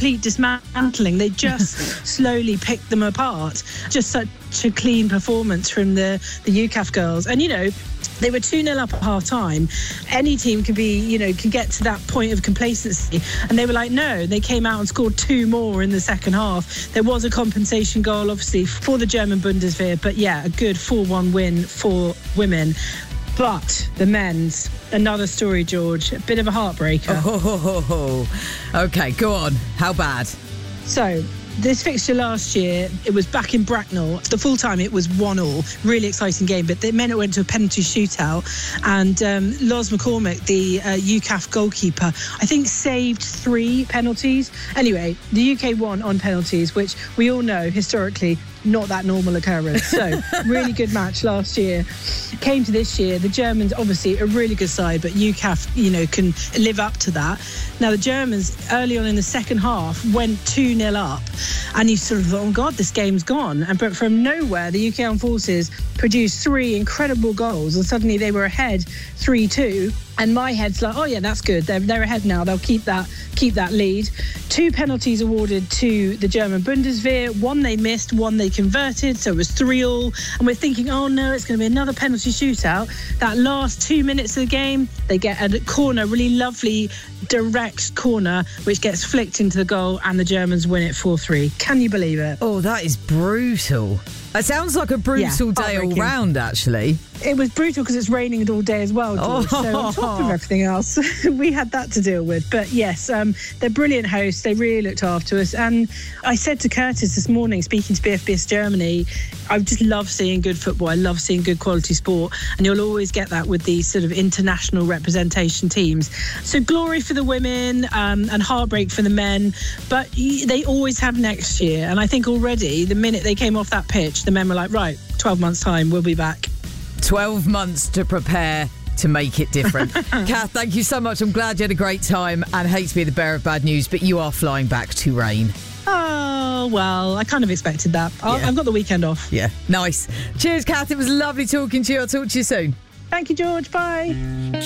complete dismantling. They just slowly picked them apart. Just such a clean performance from the UCAF girls. And, they were 2-0 up at half-time. Any team can get to that point of complacency. And they were like, no. They came out and scored 2 more in the second half. There was a compensation goal, obviously, for the German Bundeswehr. But, yeah, a good 4-1 win for women. But the men's, another story, George. A bit of a heartbreaker. OK, go on. How bad? So, this fixture last year, it was back in Bracknell. The full time, it was 1-1. Really exciting game. But the men it went to a penalty shootout. And Loz McCormick, the UCAF goalkeeper, I think saved 3 penalties. Anyway, the UK won on penalties, which we all know historically not that normal occurrence. So, really good match last year. Came to this year, the Germans, obviously a really good side, but UCAF, can live up to that. Now, the Germans, early on in the second half, went 2-0 up, and you sort of thought, oh God, this game's gone. But from nowhere, the UK Armed Forces produced 3 incredible goals, and suddenly they were ahead 3-2. And my head's like, oh yeah, that's good. They're ahead now. They'll keep that lead. 2 penalties awarded to the German Bundeswehr. 1 they missed, 1 they converted. So it was 3-3. And we're thinking, oh no, it's going to be another penalty shootout. That last 2 minutes of the game, they get a corner, really lovely, direct corner, which gets flicked into the goal, and the Germans win it 4-3. Can you believe it? Oh, that is brutal. It sounds like a brutal day all round, actually. It was brutal because it's raining all day as well, George. So on top of everything else, we had that to deal with. But yes, they're brilliant hosts. They really looked after us. And I said to Curtis this morning, speaking to BFBS Germany, I just love seeing good football. I love seeing good quality sport. And you'll always get that with these sort of international representation teams. So glory for the women and heartbreak for the men. But they always have next year. And I think already, the minute they came off that pitch, the men were like, right, 12 months' time, we'll be back. 12 months to prepare to make it different. Kath, thank you so much. I'm glad you had a great time, and hate to be the bearer of bad news, but you are flying back to rain. Oh, well, I kind of expected that. I've got the weekend off. Yeah, nice. Cheers, Kath. It was lovely talking to you. I'll talk to you soon. Thank you, George. Bye.